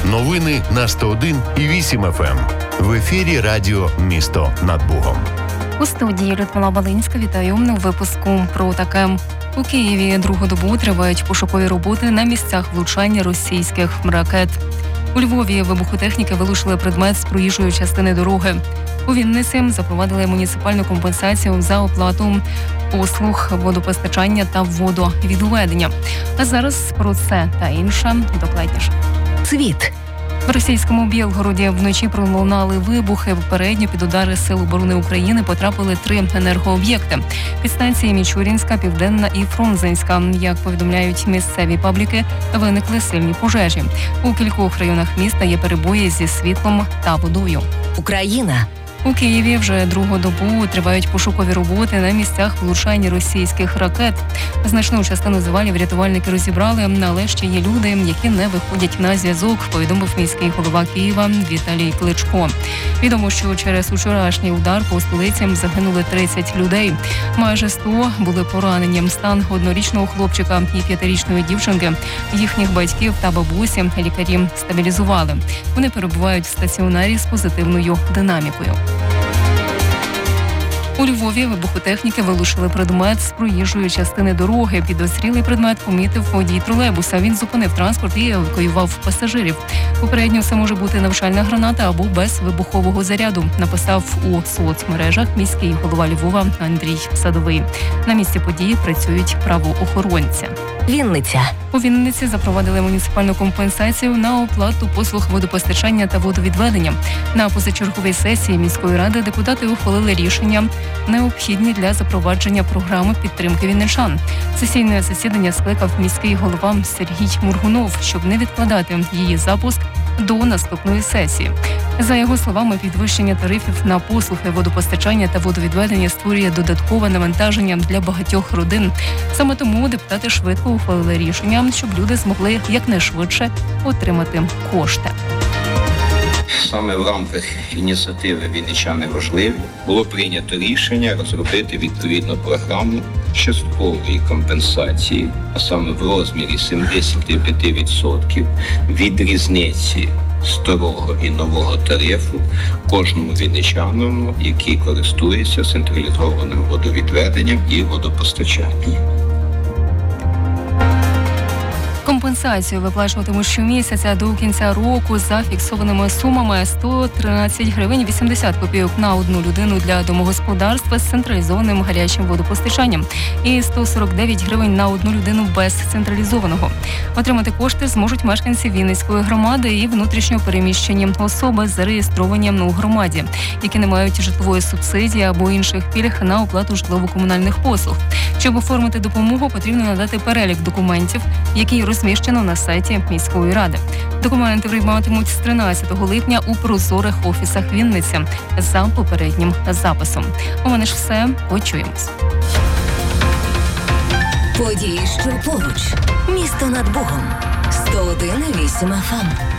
Новини на 101,8 FM. В ефірі радіо «Місто над Богом». У студії Людмила Балинська. Вітаю у випуску про таке. У Києві другу добу тривають пошукові роботи на місцях влучання російських ракет. У Львові вибухотехніки вилучили предмет з проїжджої частини дороги. У Вінниці запровадили муніципальну компенсацію за оплату послуг водопостачання та водовідведення. А зараз про це та інше докладніше. Світ. В російському Білгороді вночі пролунали вибухи. Попередньо під удари Сил оборони України потрапили 3 енергооб'єкти – підстанції Мічурінська, Південна і Фрунзенська. Як повідомляють місцеві пабліки, виникли сильні пожежі. У кількох районах міста є перебої зі світлом та водою. Україна. У Києві вже другу добу тривають пошукові роботи на місцях влучання російських ракет. Значну частину завалів рятувальники розібрали, але ще є люди, які не виходять на зв'язок, повідомив міський голова Києва Віталій Кличко. Відомо, що через вчорашній удар по столиці загинули 30 людей. Майже 100 були поранені. Стан однорічного хлопчика і 5-річної дівчинки, їхніх батьків та бабусі лікарі стабілізували. Вони перебувають в стаціонарі з позитивною динамікою. У Львові вибухотехніки вилучили предмет з проїжджої частини дороги. Підозрілий предмет помітив водій тролейбуса. Він зупинив транспорт і евакуював пасажирів. Попередньо це може бути навчальна граната або без вибухового заряду, написав у соцмережах міський голова Львова Андрій Садовий. На місці події працюють правоохоронці. Вінниця. У Вінниці запровадили муніципальну компенсацію на оплату послуг водопостачання та водовідведення. На позачерговій сесії міської ради депутати ухвалили рішення, необхідні для запровадження програми підтримки вінничан. Сесійне засідання скликав міський голова Сергій Мургунов, щоб не відкладати її запуск до наступної сесії. За його словами, підвищення тарифів на послуги водопостачання та водовідведення створює додаткове навантаження для багатьох родин. Саме тому депутати швидко ухвалили рішення, щоб люди змогли якнайшвидше отримати кошти. Саме в рамках ініціативи «Вінничани важливі» було прийнято рішення розробити відповідну програму часткової компенсації, а саме в розмірі 75% від різниці старого і нового тарифу кожному вінничанину, який користується централізованим водовідведенням і водопостачанням. Компенсацію виплачуватимуть щомісяця до кінця року за фіксованими сумами: 113 гривень 80 копійок на одну людину для домогосподарства з централізованим гарячим водопостачанням і 149 гривень на одну людину без централізованого. Отримати кошти зможуть мешканці Вінницької громади і внутрішньо переміщені особи, зареєстровані у громаді, які не мають житлової субсидії або інших пільг на оплату житлово-комунальних послуг. Щоб оформити допомогу, потрібно надати перелік документів, які розміщено на сайті міської ради. Документи прийматимуть з 13 липня у прозорих офісах Вінниці за попереднім записом. У мене ж все. Почуємось. Події, що поруч. Місто над Богом. 101,8 FM.